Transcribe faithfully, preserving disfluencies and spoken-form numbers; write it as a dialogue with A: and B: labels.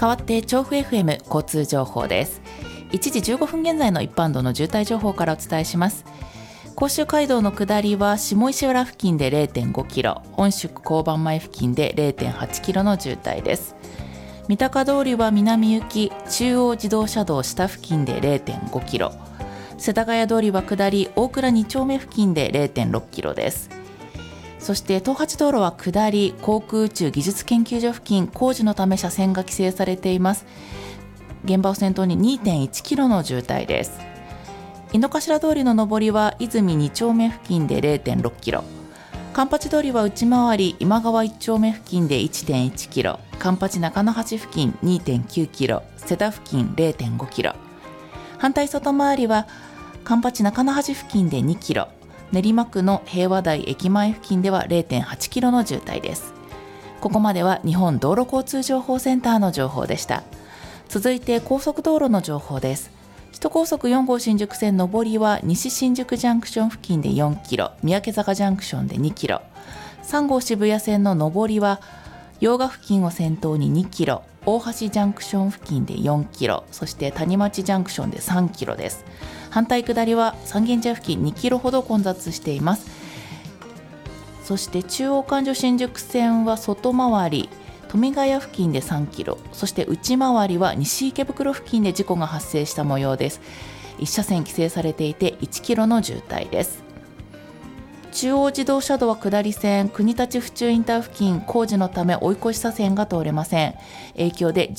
A: 代わって調布 エフエム 交通情報です。いちじじゅうごふん現在の一般道の渋滞情報からお伝えします。甲州街道の下りは下石浦付近で れいてんごキロ、本宿交番前付近で れいてんはちキロの渋滞です。三鷹通りは南行き中央自動車道下付近で れいてんごキロ、世田谷通りは下り大倉に丁目付近で れいてんろくキロです。そして東八道路は下り航空宇宙技術研究所付近工事のため車線が規制されています。現場を先頭に にてんいちキロの渋滞です。井の頭通りの上りは泉に丁目付近で れいてんろくキロ、環八通りは内回り今川いち丁目付近で いってんいちキロ、環八中野橋付近 にてんきゅうキロ、瀬田付近 れいてんごキロ、反対外回りは環八中野橋付近でにキロ、練馬区の平和台駅前付近では れいてんはちキロの渋滞です。ここまでは日本道路交通情報センターの情報でした。続いて高速道路の情報です。首都高速よん号新宿線上りは西新宿ジャンクション付近でよんキロ、三宅坂ジャンクションでにキロ、さん号渋谷線の上りは用賀付近を先頭ににキロ、大橋ジャンクション付近でよんキロ、そして谷町ジャンクションでさんキロです。反対下りは三軒茶屋付近にキロほど混雑しています。そして中央環状新宿線は外回り富ヶ谷付近でさんキロ、そして内回りは西池袋付近で事故が発生した模様です。いち車線規制されていていちキロの渋滞です。中央自動車道は下り線国立府中インター付近工事のため追い越し車線が通れません。影響で